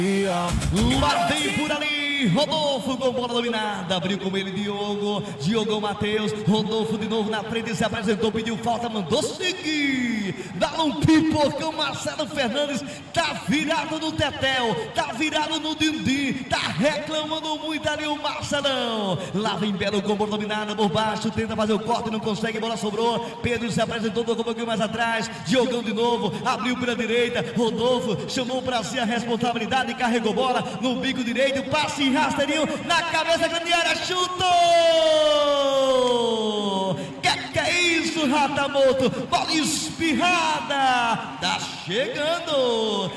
Lá vem por ali, Rodolfo com bola dominada, abriu com ele Diogo Matheus, Rodolfo de novo na frente, se apresentou, pediu falta, mandou seguir, dá um pipocão, Marcelo Fernandes, tá virado no tetel, tá virado no dindim, tá reclamando muito ali o Marcelão. Lá vem Belo com bola dominada por baixo, tenta fazer o corte, não consegue, bola sobrou, Pedro se apresentou, tocou um pouquinho mais atrás, Diogão de novo, abriu pela direita, Rodolfo chamou pra si a responsabilidade, carregou bola no bico direito, passe rasteirinho na cabeça, grande área, chutou! Que é isso, Ratamoto? Bola espirrada! Tá chegando!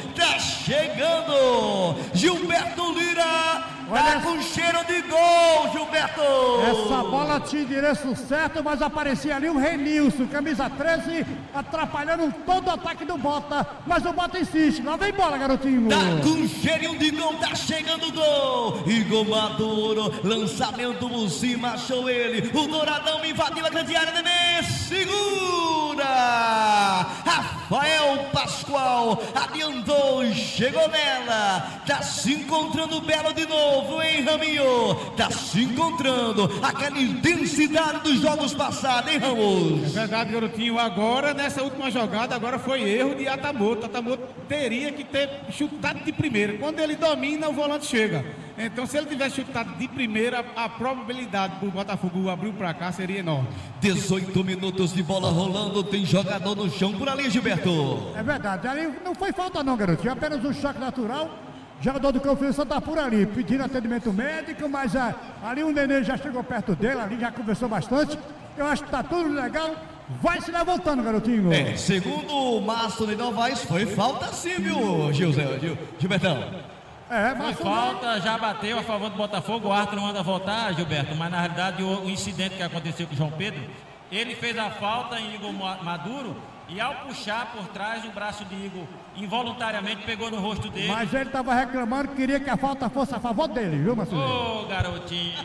Gilberto Lira! Tá com cheiro de gol, Gilberto! Essa bola tinha endereço certo, mas aparecia ali o Renilson, camisa 13, atrapalhando todo o ataque do Bota, mas o Bota insiste, lá vem bola, garotinho! Tá com cheirinho de gol, tá chegando o gol! Igor Maduro, lançamento por cima, achou ele, o Douradão invadiu a grande área, Nenê, segura! Rafael Pascoal adiantou, chegou nela, tá se encontrando Belo de novo, hein, Raminho? Tá se encontrando aquela intensidade dos jogos passados, hein, Ramos? É verdade, garotinho, agora nessa última jogada, agora foi erro de Atamoto. Atamoto teria que ter chutado de primeira, quando ele domina o volante chega, então se ele tivesse chutado de primeira, a probabilidade do Botafogo abrir para cá seria enorme. 18 minutos de bola rolando, tem jogador no chão por ali, Gilberto. É verdade, ali não foi falta não, garotinho, apenas um choque natural. Jogador do Confiança está por ali, pedindo atendimento médico, mas ali o Nenê já chegou perto dele, ali já conversou bastante. Eu acho que está tudo legal, vai se levantando, garotinho. Segundo o Márcio de Novaes, foi falta sim, viu, Gilbertão? Foi falta, já bateu a favor do Botafogo, o árbitro não manda voltar, Gilberto, mas na realidade o incidente que aconteceu com o João Pedro, ele fez a falta em Igor Maduro e ao puxar por trás o braço de Igor, involuntariamente pegou no rosto dele. Mas ele estava reclamando, queria que a falta fosse a favor dele, viu, Marcelo? Ô, garotinho.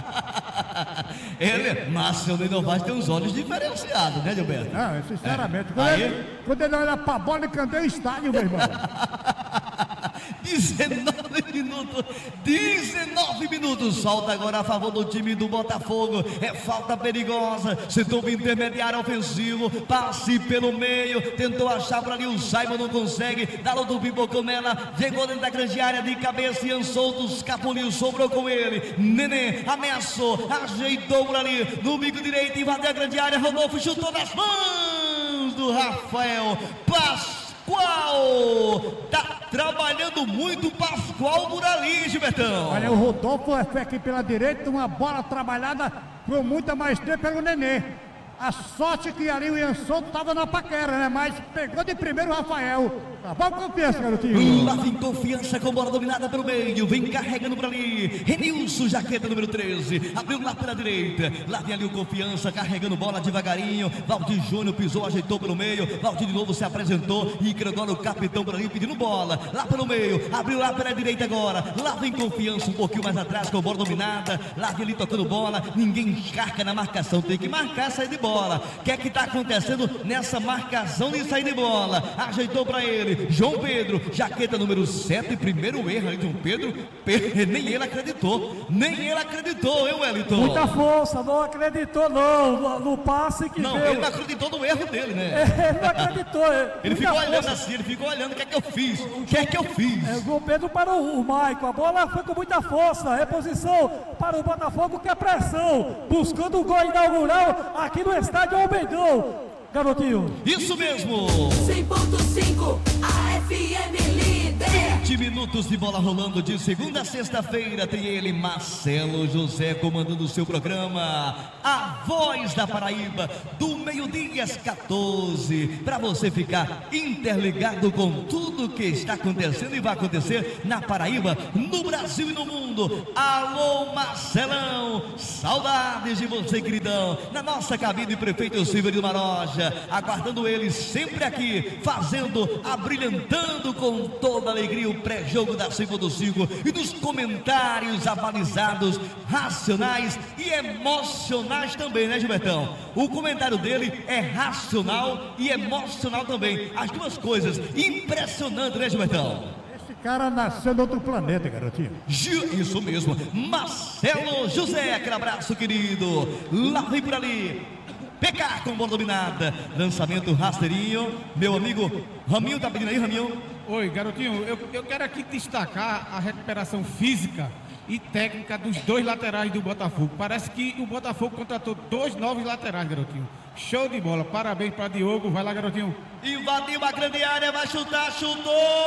Márcio de Novaes tem uns olhos diferenciados, né, Gilberto? Sinceramente, quando ele olha pra bola, ele cantei o estádio, meu irmão. 19 minutos, falta agora a favor do time do Botafogo, é falta perigosa, setor intermediário ofensivo, passe pelo meio, tentou achar para ali o Simon, não consegue, Dalo do pipocou nela, chegou dentro da grande área de cabeça, Ian Souto, escapuliu, sobrou com ele, Nenê ameaçou, ajeitou por ali, no bico direito, invadiu a grande área, Rodolfo chutou nas mãos do Rafael Pascoal, tá trabalhando muito Pascoal por ali, Gilbertão. Olha, o Rodolfo foi aqui pela direita, uma bola trabalhada com muita maestria pelo Nenê. A sorte que ali o Ian Souto estava na paquera, né? Mas pegou de primeiro o Rafael. Tá bom, Confiança, garotinho. Lá vem Confiança com bola dominada pelo meio. Vem carregando por ali. Renilson, jaqueta número 13. Abriu lá pela direita. Lá vem ali o Confiança carregando bola devagarinho. Valdir Júnior pisou, ajeitou pelo meio. Valdir de novo se apresentou. E agora o capitão por ali pedindo bola. Lá pelo meio. Abriu lá pela direita agora. Lá vem Confiança um pouquinho mais atrás com bola dominada. Lá vem ali tocando bola. Ninguém encharca na marcação. Tem que marcar, sair de bola. O que é que está acontecendo nessa marcação de sair de bola? Ajeitou para ele. João Pedro, jaqueta número 7, primeiro erro aí, João Pedro, nem ele acreditou, hein, Wellington? Muita força, não acreditou não, no passe que não, deu. Ele não acreditou no erro dele, né? Ele não acreditou. Ele ficou olhando assim, ele ficou olhando o que é que eu fiz, o que é que eu fiz. O João Pedro para o Maicon, a bola foi com muita força, reposição para o Botafogo, que é pressão, buscando o gol inaugural aqui no estádio Almedão. Garotinho. Isso mesmo. 100.5 AFM líder. 20 minutos de bola rolando de segunda a sexta-feira. Tem ele, Marcelo José, comandando o seu programa A Voz da Paraíba, do meio-dia às 14, para você ficar interligado com tudo que está acontecendo e vai acontecer na Paraíba, no Brasil e no mundo. Alô, Marcelão, saudades de você, queridão, na nossa cabine, prefeito Silverio Maroja, aguardando ele sempre aqui, fazendo, abrilhantando com toda alegria o pré-jogo da 5x5 e dos comentários abalizados, racionais e emocionais também, né, Gilbertão? O comentário dele é racional e emocional também, as duas coisas, impressionante, né, Gilbertão? cara nasceu no outro planeta, garotinho. Isso mesmo, Marcelo José, aquele abraço querido. Lá vem por ali, PK com bola dominada, lançamento rasteirinho. Meu amigo Raminho, tá pedindo aí, Raminho? Oi, garotinho, eu quero aqui destacar a recuperação física e técnica dos dois laterais do Botafogo. Parece que o Botafogo contratou 2 novos laterais, garotinho. Show de bola, parabéns para Diogo. Vai lá, garotinho. Invadiu a grande área, vai chutar, chutou!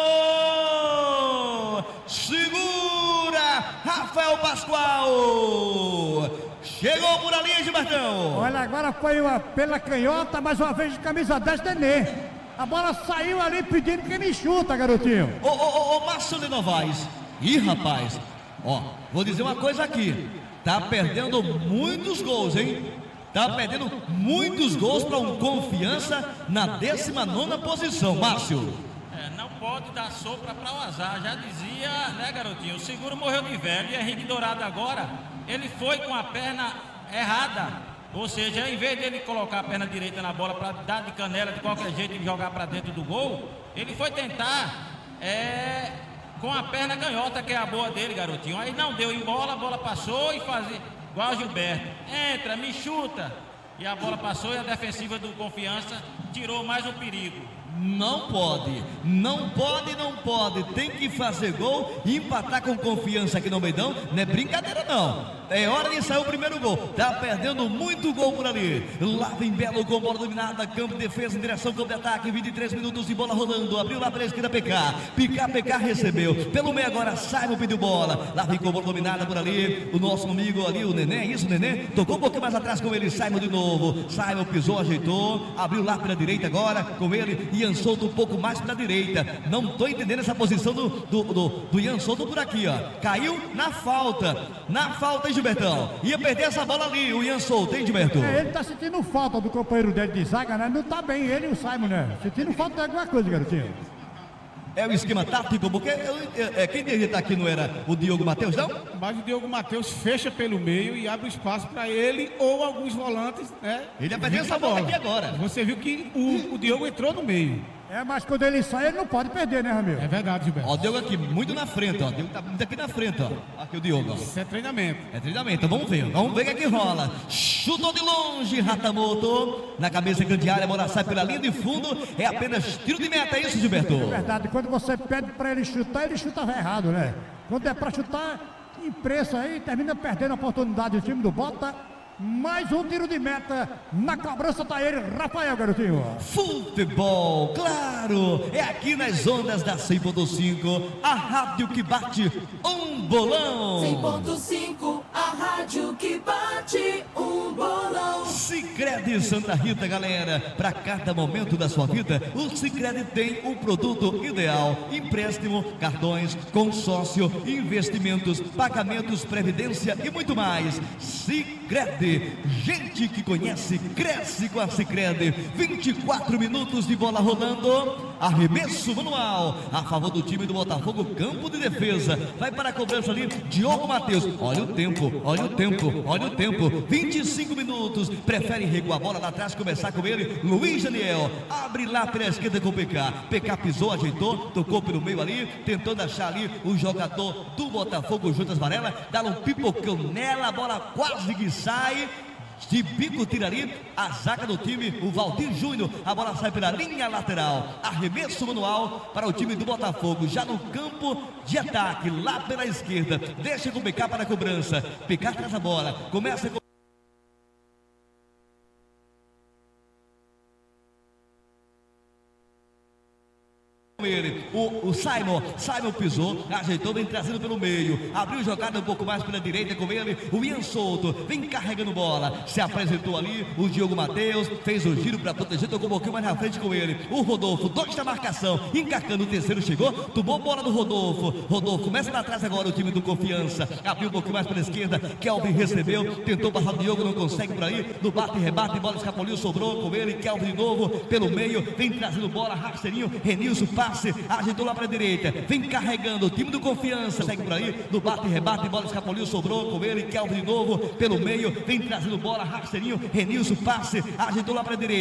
Segura, Rafael Pascoal! Chegou por ali, Gilbertão! Olha, agora foi pela canhota, mais uma vez de camisa 10, Nenê. A bola saiu ali pedindo que me chuta, garotinho. Ô, Márcio de Novaes. Ih, rapaz, ó, vou dizer uma coisa aqui. Tá perdendo muitos gols, hein? Tá perdendo muitos gols para um Confiança na 19ª posição, Márcio. Não pode dar sopra para o azar, já dizia, né, garotinho? O seguro morreu de velho e Henrique Dourado agora, ele foi com a perna errada. Ou seja, em vez dele colocar a perna direita na bola para dar de canela de qualquer jeito e jogar para dentro do gol, ele foi tentar com a perna canhota, que é a boa dele, garotinho. Aí não deu em bola, a bola passou e fazia igual o Gilberto. Entra, me chuta. E a bola passou e a defensiva do Confiança tirou mais um perigo. Não pode, não pode, não pode. Tem que fazer gol e empatar com Confiança aqui no Meidão. Não é brincadeira, não. É hora de sair o primeiro gol. Tá perdendo muito gol por ali. Lá vem Belo com bola dominada. Campo de defesa em direção ao campo de ataque. 23 minutos de bola rolando. Abriu lá pela esquerda PK recebeu. Pelo meio agora Simon pediu bola. Lá vem com bola dominada por ali. O nosso amigo ali, o Nenê. Isso, Nenê. Tocou um pouquinho mais atrás com ele. Simon de novo. Simon pisou, ajeitou. Abriu lá pela direita agora com ele. Ian Souto um pouco mais pela direita. Não tô entendendo essa posição do Ian Souto por aqui, ó. Caiu na falta. Na falta, hein, Gilbertão? Ia perder essa bola ali, o Ian Souto, hein, Gilberto? Ele tá sentindo falta do companheiro dele de zaga, né? Não tá bem, ele e o Simon, né? Sentindo falta de alguma coisa, garotinho. É o esquema tático, porque quem deveria estar aqui não era o Diogo Matheus, não? Mas o Diogo Matheus fecha pelo meio e abre espaço para ele ou alguns volantes, né? Ele ia perder essa bola aqui agora. Você viu que o Diogo entrou no meio. Mas quando ele sai, ele não pode perder, né, Ramiro? É verdade, Gilberto. Ó, o Diogo aqui, muito na frente, ó. O Diogo tá muito aqui na frente, ó. Aqui o Diogo, ó. Isso é treinamento. É treinamento, então vamos ver o que é que rola. Chutou de longe, Ratamoto. Na cabeça grande área, a bola sai pela linha de fundo. É apenas tiro de meta, é isso, Gilberto? É verdade, quando você pede pra ele chutar errado, né? Quando é pra chutar, imprensa aí, termina perdendo a oportunidade do time do Bota. Mais um tiro de meta. Na cobrança tá ele, Rafael, garotinho. Futebol, claro, é aqui nas ondas da 100.5, a rádio que bate um bolão. 100.5, a rádio que bate um bolão. Sicredi Santa Rita, galera, para cada momento da sua vida, o Sicredi tem o produto ideal: empréstimo, cartões, consórcio, investimentos, pagamentos, previdência e muito mais. Sicredi, gente que conhece, cresce com a Sicredi. 24 minutos de bola rolando, arremesso manual a favor do time do Botafogo, campo de defesa, vai para a cobrança ali, Diogo Matheus. Olha o tempo, olha o tempo, olha o tempo, 25 minutos, prefere recuar a bola lá atrás, começar com ele, Luiz Daniel, abre lá pela esquerda com o PK pisou, ajeitou, tocou pelo meio ali, tentando achar ali o jogador do Botafogo, Jonas Varela, dá um pipocão nela, a bola quase que sai. De bico tira ali a zaga do time, o Valdir Júnior. A bola sai pela linha lateral. Arremesso manual para o time do Botafogo, já no campo de ataque, lá pela esquerda. Deixa com o PK para a cobrança. PK traz a bola, começa com ele, o Simon pisou, ajeitou, vem trazendo pelo meio, abriu jogada um pouco mais pela direita com ele, o Ian Souto, vem carregando bola, se apresentou ali, o Diogo Matheus, fez o giro para proteger, tocou um pouquinho mais na frente com ele, o Rodolfo, 2 da marcação, encacando, o terceiro chegou, tomou bola do Rodolfo começa lá atrás agora o time do Confiança, abriu um pouquinho mais pela esquerda, Kelvin recebeu, tentou passar o Diogo, não consegue por aí, no bate e rebate, bola escapuliu, sobrou com ele, Kelvin de novo, pelo meio, vem trazendo bola, rasteirinho, Renilson, passe, ajeitou lá para a direita, vem carregando o time do Confiança, segue por aí, no bate e rebate, bola escapuliu, sobrou com ele, Kelvin de novo, pelo meio, vem trazendo bola, rasteirinho, Renilson, passe, ajeitou lá para a direita.